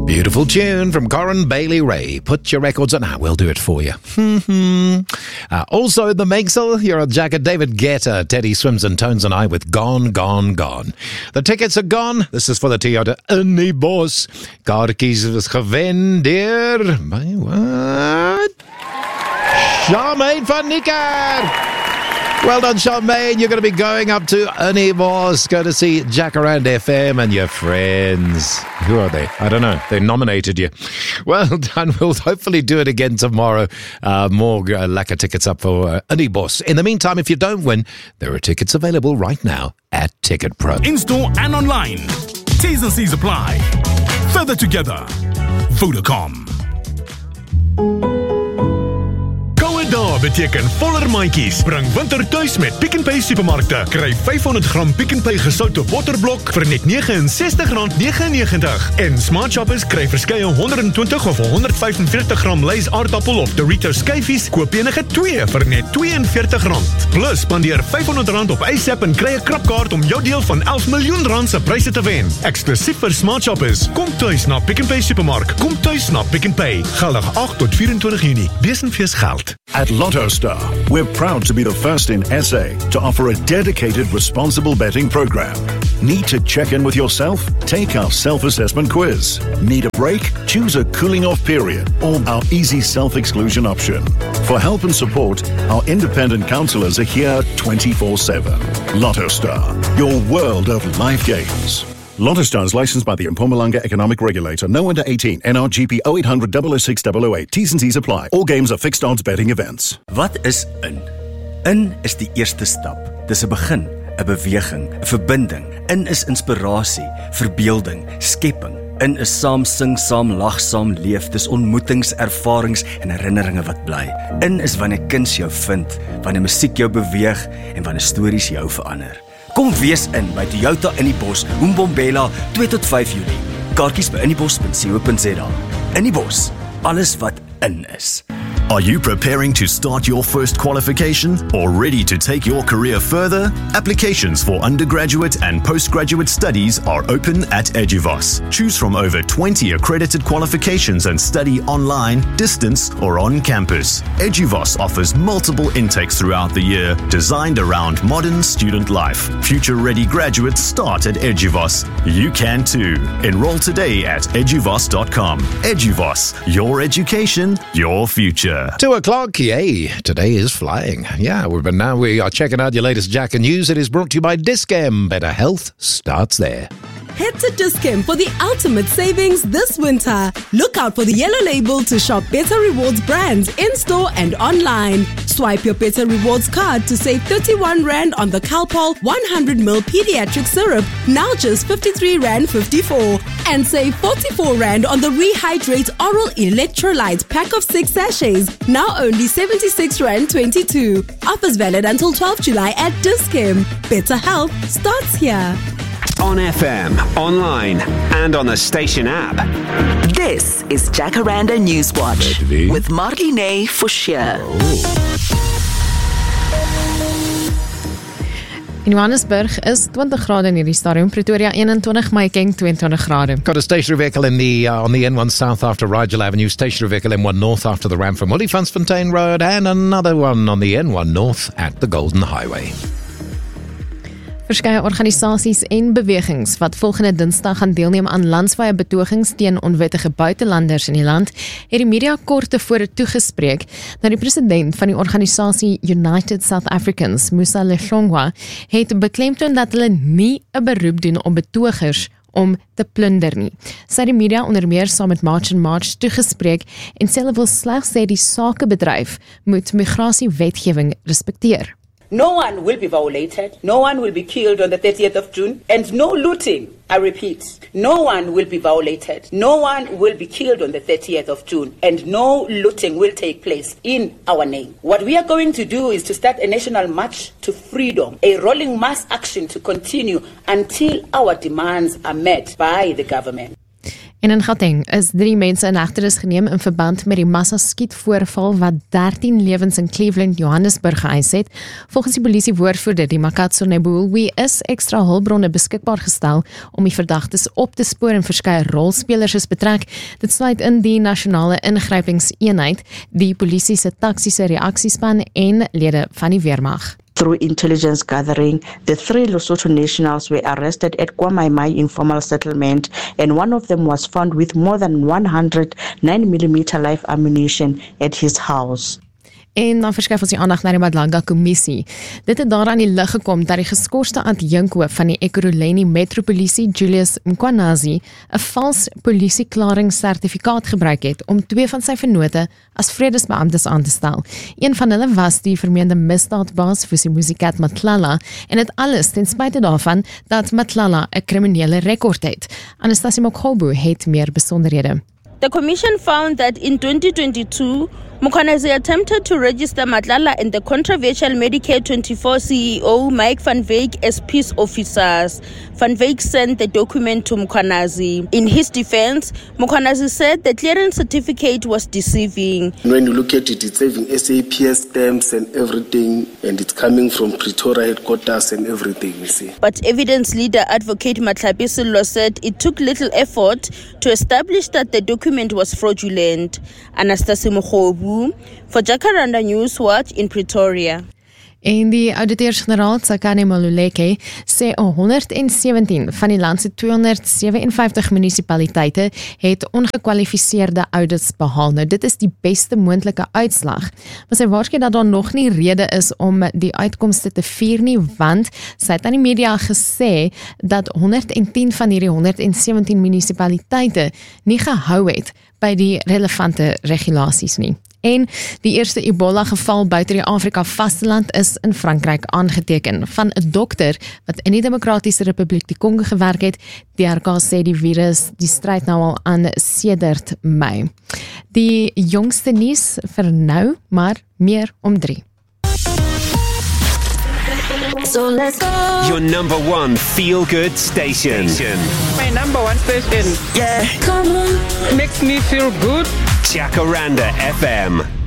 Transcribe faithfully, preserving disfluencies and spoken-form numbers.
Beautiful tune from Corin Bailey Ray. Put your records on. Ah, we'll do it for you. uh, also, the Mexel, you're a jacket. David Guetta, Teddy Swims and Tones and I with Gone, Gone, Gone. The tickets are gone. This is for the Toyota Unibos. Kaartjies is gewen deur by what? Charmaine van Niekerk. Well done, Charmaine. You're going to be going up to Unibos, going to see Jacaranda F M and your friends. Who are they? I don't know. They nominated you. Well done. We'll hopefully do it again tomorrow. Uh, more uh, lacquer tickets up for uh, Unibos. In the meantime, if you don't win, there are tickets available right now at Ticket Pro. In-store and online. T's and C's apply. Further together. Vodacom. Daar beteken voller maatjies. Bring winter tuis met Pick n Pay supermarkte. Kry vyf honderd gram Pick n Pay gesoute botterblok vir net negenensestig rand negenennegentig. En Smart Shoppers kry verskeie honderd en twintig of honderd vyf en veertig gram Lay's aardappel of Doritos skyfies. Koop enige twee vir net twee en veertig rand. Plus spandeer vyf honderd rand op ASAP en kry 'n krapkaart om jou deel van elf miljoen rand se pryse te wen. Eksklusief vir Smart Shoppers. Kom tuis na Pick n Pay supermark. Kom tuis na Pick n Pay. Geldig agt tot vyf-en-twintig Junie. Besenfees geld. At Lotto Star, we're proud to be the first in S A to offer a dedicated responsible betting program. Need to check in with yourself? Take our self-assessment quiz. Need a break? Choose a cooling off period or our easy self-exclusion option. For help and support, our independent counselors are here twenty-four seven. Lotto Star, your world of live games. Lotto Star is licensed by the Mpumalanga Economic Regulator. No under eighteen. N R G P zero eight hundred double oh six double oh eight. T's and C's apply. All games are fixed odds betting events. Wat is in? In is die eerste stap. Dis 'n begin, 'n beweging, 'n verbinding. In is inspirasie, verbeelding, skepping. In is saam sing, saam lag, saam leef. Dis ontmoetings, ervarings en herinneringe wat bly. In is wanneer kuns jou vind, wanneer musiek jou beweeg en wanneer stories jou verander. Kom wees in by Toyota Unibos, Mbombela, twee tot vyf Julie. Kaartjies by unibos punt co punt za. Unibos, alles wat in is. Are you preparing to start your first qualification or ready to take your career further? Applications for undergraduate and postgraduate studies are open at Eduvos. Choose from over twenty accredited qualifications and study online, distance, or on campus. Eduvos offers multiple intakes throughout the year, designed around modern student life. Future-ready graduates start at Eduvos. You can too. Enroll today at eduvos dot com. Eduvos, your education, your future. Two o'clock, yay. Today is flying. Yeah, but now we are checking out your latest Jacker news. It is brought to you by Dis-Chem. Better health starts there. Head to Dis-Chem for the ultimate savings this winter. Look out for the yellow label to shop Better Rewards brands in-store and online. Swipe your Better Rewards card to save thirty-one rand on the Calpol one hundred milliliter pediatric syrup, now just fifty-three rand fifty-four. And save forty-four rand on the Rehydrate Oral Electrolyte pack of six sachets, now only seventy-six rand twenty-two. Offers valid until twelfth July at Dis-Chem. Better health starts here. On F M, online, and on the station app. This is Jacaranda Newswatch with Marlene Forshire. In Johannesburg is twenty grade in hierdie stadium, Pretoria eenentwintig, Mahikeng tweeëntwintig grade. Got a stationary vehicle in the uh, on the N one south after Rigel Avenue, stationary vehicle N one north after the ramp from Olifantsfontein Road, and another one on the N one north at the Golden Highway. Verskeie organisasies en bewegings wat volgende Dinsdag gaan deelneem aan landwyse betogings teen onwettige buitelanders in die land, het die media kort tevore toegespreek dat die president van die organisasie United South Africans, Musa Lehlongwa, het beklemtoon dat hulle nie 'n beroep doen op betogers om te plunder nie. Sy het die media onder meer saam met March and March toegespreek en sê hulle wil slegs sê die sakebedryf moet migrasiewetgewing respekteer. No one will be violated, no one will be killed on the thirtieth of June, and no looting, I repeat, no one will be violated, no one will be killed on the thirtieth of June, and no looting will take place in our name. What we are going to do is to start a national march to freedom, a rolling mass action to continue until our demands are met by the government. En in Gauteng is drie mense in hegtenis geneem in verband met die massa-skietvoorval wat dertien lewens in Cleveland, Johannesburg geëis het. Volgens die polisie woordvoerder, die Makatso Nebulwi, is ekstra hulpbronne beskikbaar gestel om die verdagtes op te spoor en verskeie rolspelers is betrek. Dit sluit in die nasionale ingrypingseenheid, die polisie se taksiese reaksiespan en lede van die weermag. Through intelligence gathering, the three Lesotho nationals were arrested at Kwamaimai informal settlement, and one of them was found with more than one hundred nine millimeter live ammunition at his house. En dan verskuif ons die aandag na die Madlanga Kommissie. Dit het daaraan die lig gekom dat die geskorste adjunkhoof van die Ekurhuleni Metropolisie, Julius Mkwanazi, 'n vals polisieklaringssertifikaat gebruik het om twee van sy vennote as vredesbeamptes aan te stel. Een van hulle was die vermeende misdaadbaas Vusimuzikat Matlala, en dit alles ten spyte daarvan dat Matlala 'n kriminele rekord het. Anastasia Mokhobu het meer besonderhede. The commission found that in twenty twenty-two, Mkwanazi attempted to register Matlala and the controversial Medicare twenty-four C E O Mike van Wyk as peace officers. Van Wyk sent the document to Mkwanazi. In his defense, Mkwanazi said the clearance certificate was deceiving. When you look at it, it's having S A P S stamps and everything, and it's coming from Pretoria headquarters and everything, you see. But evidence leader advocate Matlabisilo said it took little effort to establish that the document was fraudulent. Anastasia Mokhobu for Jacaranda News Watch in Pretoria. En die ouditeurs-generaal Tsakane Maluleke sê honderd sewentien van die land se tweehonderdsewenvyftig munisipaliteite het ongekwalifiseerde audits behaal. Nou, dit is die beste moontlike uitslag. Maar sy waarsku dat daar nog nie rede is om die uitkomste te vier nie, want sy het aan die media gesê dat honderd tien van hierdie honderd sewentien munisipaliteite nie gehou het by die relevante regulasies nie. En die eerste Ebola geval buite die Afrika vasteland is in Frankryk aangeteken van 'n dokter wat in die Demokratiese Republiek die Kongo gewerk het. Die R K sê die virus die stryd nou al aan sedert Mei. Die jongste nuus vir nou, maar meer om drie. So let's go. Your number one feel-good station. My number one station. Yeah. Come on. Makes me feel good. Jacaranda F M.